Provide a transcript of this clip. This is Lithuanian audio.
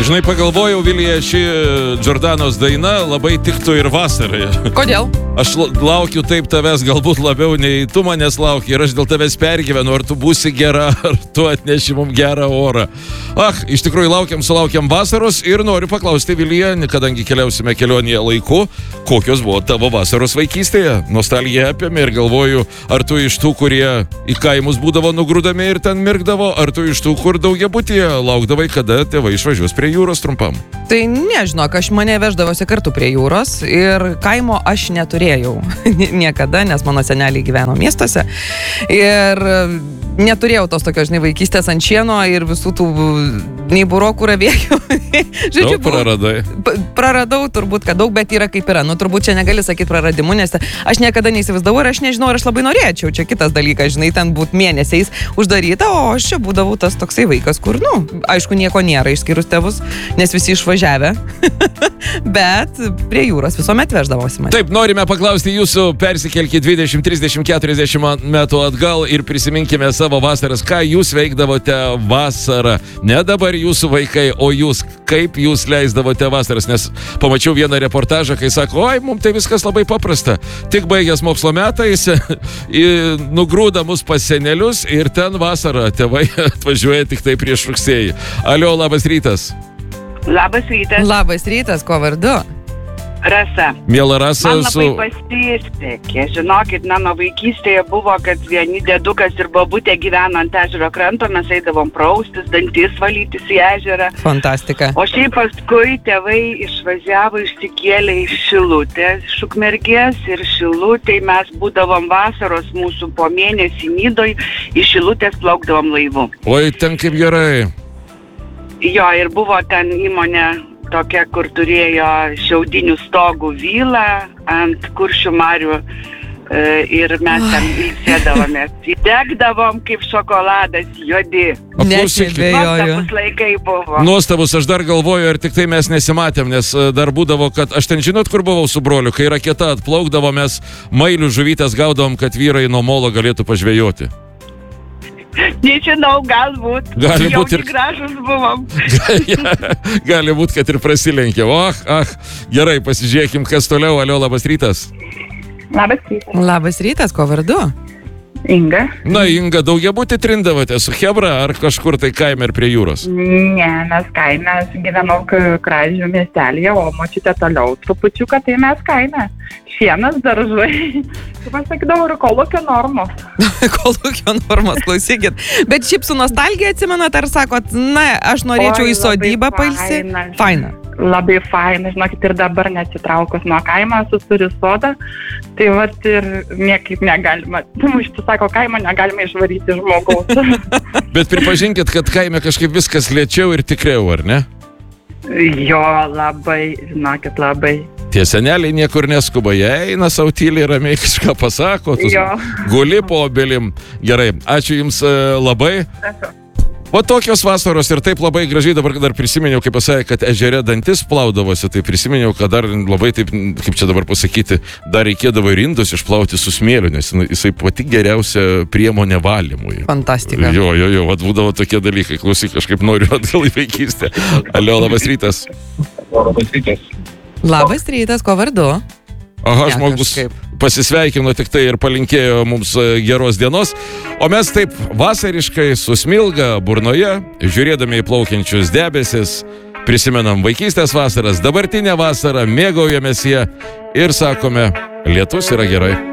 Žinai, pagalvojau, Vilija, ši Džordanos daina labai tiktų ir vasarai. Kodėl? Aš laukiu taip tavęs galbūt labiau nei tu manęs lauki ir aš dėl tavęs pergyvenu, ar tu būsi gera, ar tu atneši mums gerą orą. Iš tikrųjų sulaukiam vasaros ir noriu paklausti, Vilija, kadangi keliausime kelionėje laiku, kokios buvo tavo vasaros vaikystėje? Nostalgija apėmė ir galvoju, ar tu iš tų, kurie į kaimus būdavo nugrūdami ir ten mirkdavo, ar tu iš tų, kur daugiabutyje laukdavai, kada tėvai išvažiuos prie jūros trumpam? Tai nežinok, aš mane veždavosi kartu prie jūros ir kaimo aš neturėjau niekada, nes mano seneliai gyveno miestuose ir neturėjau tos tokios, vaikystės ant šieno ir visų tų nei burokų ravėjų. Žodžiu, praradai. Praradau turbūt, kad daug, bet yra kaip yra. Turbūt čia negali sakyti praradimu, nes aš niekada neįsivaizdavau ir aš nežinau, ar aš labai norėčiau. Čia kitas dalykas, ten būt mėnesiais uždaryta, o aš čia būdavau tas toksai vaikas, kur, aišku, nieko nėra išskyrus tėvus, nes visi išvažiavę. Bet prie jūros visuomet veždavosi mane. Taip, norime paklausti jūsų, persikelkite 20, 30, 40 metų atgal ir prisiminkime savo vasaras, ką jūs veikdavote vasarą. Ne dabar jūsų vaikai, o jūs, kaip jūs leisdavote vasaras, nes pamačiau vieną reportažą, kai sako, mums tai viskas labai paprasta. Tik baigęs mokslo metais, nugrūda mus pas senelius ir ten vasarą tėvai atvažiuoja tik tai prieš rugsėjį. Alio, labas rytas. Labas rytas. Labas rytas, kuo vardu? Rasa. Miela Rasa. Man labai pasisekė. Žinokit, mano vaikystėje buvo, kad vieni dėdukas ir babutė gyveno ant ežero kranto, mes eidavom praustis, dantis valytis į ežerą. Fantastika. O šiaip paskui tėvai išvažiavo, išsikėlė iš Šilutės, iš Ukmergės ir Šilutėj mes būdavom vasaros mūsų po mėnesį Nidoj, iš Šilutės plaukdavom laivu. Oi, ten kaip gerai. Jo, ir buvo ten įmonė tokia, kur turėjo šiaudinių stogų vilą ant Kuršių marių ir mes ten ilsėdavomės. Degdavom kaip šokoladas juodi. Nuostabus laikai buvo. Nuostabus, aš dar galvoju, ar tik tai mes nesimatėm, nes dar būdavo, kad aš ten žinot, kur buvau su broliu, kai raketa atplaukdavo, mes mailių žuvytės gaudavom, kad vyrai nuo molo galėtų pažvejoti. Nežinau, galbūt. Gali būt ir gražus buvom. Gali būt, kad ir prasilenkė. Gerai, pasižiūrėkim, kas toliau. Alio, labas rytas. Labas rytas. Labas rytas, kuo vardu? Inga. Inga, daugiabutį trindavote su chebra ar kažkur tai kaime ir prie jūros? Ne, mes kaime, aš gyvenau Kražių miestelėje, o močiutė toliau trupučiuką, tai mes kaime. Šienas, daržai. Kaip aš sakydavau, ir kolūkio normos. Kolūkio normos, klausykit. Bet šiaip su nostalgija atsimenat, ar sakot, aš norėčiau į sodybą pailsį? Faina. Labai faina, žinokit, ir dabar neatsitraukus nuo kaimo, esu turiu sodą, tai vat ir niekaip negalima. Iš sako, kaimo negalima išvaryti žmogaus. Bet pripažinkit, kad kaime kažkaip viskas lėčiau ir tikriau, ar ne? Jo, labai, žinokit, labai. Tie seneliai niekur neskuba, jie eina sau tyliai, ramiai kažką pasako, tu guli po obelim. Gerai, ačiū jums labai. O tokios vasaros ir taip labai gražiai dabar dar prisiminiau, kaip pasakė, kad ežere dantis plaudavosi, tai prisiminiau, kad dar labai taip, kaip čia dabar pasakyti, dar reikėdavo ir indus išplauti su smėliu, nes jisai pati geriausia priemonė valymui. Fantastika. Jo, būdavo tokie dalykai, klausyk, kažkaip noriu atgal į vaikystę. Alio, labas rytas. Labas rytas. Labas rytas, kuo vardu? Žmogus pasisveikino tik tai ir palinkėjo mums geros dienos. O mes taip vasariškai su smilga burnoje, žiūrėdami į plaukiančius debesis, prisimenam vaikystės vasaras, dabartinę vasarą, mėgaujamės ją ir sakome, lietus yra gerai.